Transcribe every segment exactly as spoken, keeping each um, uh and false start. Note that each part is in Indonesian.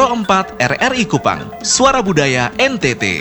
Pro empat R R I Kupang, Suara Budaya N T T.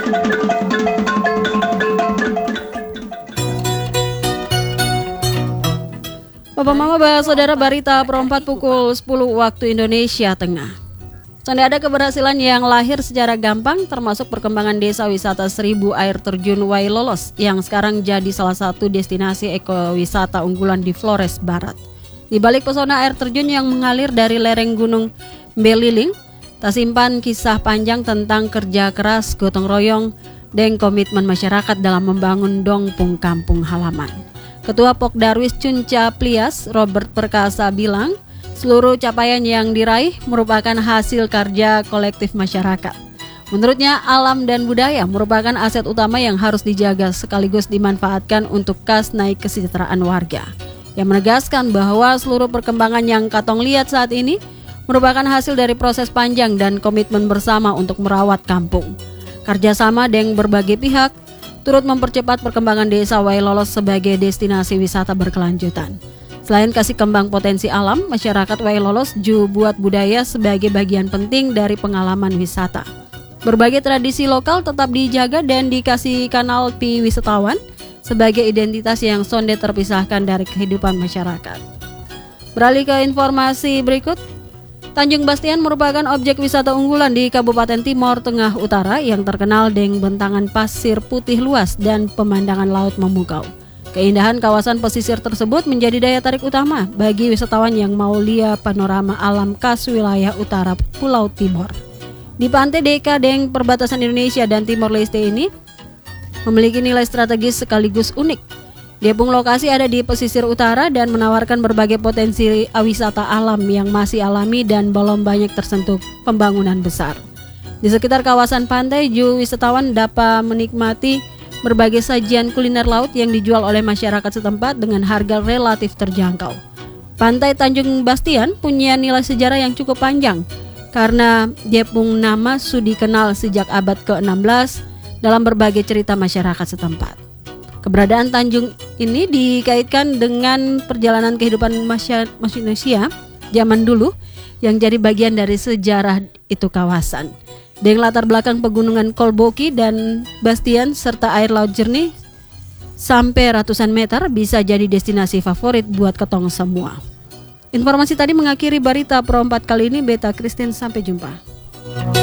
Bapak Mama Bapak Saudara, Barita Pro empat pukul sepuluh waktu Indonesia Tengah. Tanda ada keberhasilan yang lahir secara gampang, termasuk perkembangan desa wisata seribu air terjun Wailolos yang sekarang jadi salah satu destinasi ekowisata unggulan di Flores Barat. Di balik pesona air terjun yang mengalir dari lereng Gunung Beliling, tersimpan kisah panjang tentang kerja keras, gotong royong, dan komitmen masyarakat dalam membangun dongpung kampung halaman. Ketua Pokdarwis Cunca Plias, Robert Perkasa bilang, seluruh capaian yang diraih merupakan hasil kerja kolektif masyarakat. Menurutnya, alam dan budaya merupakan aset utama yang harus dijaga sekaligus dimanfaatkan untuk kas naik kesejahteraan warga. Yang menegaskan bahwa seluruh perkembangan yang Katong lihat saat ini merupakan hasil dari proses panjang dan komitmen bersama untuk merawat kampung. Kerjasama dengan berbagai pihak turut mempercepat perkembangan desa Wailolos sebagai destinasi wisata berkelanjutan. Selain kasih kembang potensi alam, masyarakat Wailolos juga buat budaya sebagai bagian penting dari pengalaman wisata. Berbagai tradisi lokal tetap dijaga dan dikasih kanal pi wisatawan sebagai identitas yang sonde terpisahkan dari kehidupan masyarakat. Beralih ke informasi berikut. Tanjung Bastian merupakan objek wisata unggulan di Kabupaten Timor Tengah Utara yang terkenal dengan bentangan pasir putih luas dan pemandangan laut memukau. Keindahan kawasan pesisir tersebut menjadi daya tarik utama bagi wisatawan yang mau lihat panorama alam khas wilayah utara Pulau Timor. Di pantai Deka dengan perbatasan Indonesia dan Timor Leste ini memiliki nilai strategis sekaligus unik. Depung lokasi ada di pesisir utara dan menawarkan berbagai potensi wisata alam yang masih alami dan belum banyak tersentuh pembangunan besar. Di sekitar kawasan pantai, juga wisatawan dapat menikmati berbagai sajian kuliner laut yang dijual oleh masyarakat setempat dengan harga relatif terjangkau. Pantai Tanjung Bastian punya nilai sejarah yang cukup panjang karena Depung nama sudah dikenal sejak abad ke enam belas dalam berbagai cerita masyarakat setempat. Keberadaan Tanjung ini dikaitkan dengan perjalanan kehidupan manusia zaman dulu yang jadi bagian dari sejarah itu kawasan. Dengan latar belakang pegunungan Kolboki dan Bastian serta air laut jernih sampai ratusan meter bisa jadi destinasi favorit buat ketong semua. Informasi tadi mengakhiri Barita Pro empat kali ini. Beta Christine, sampai jumpa.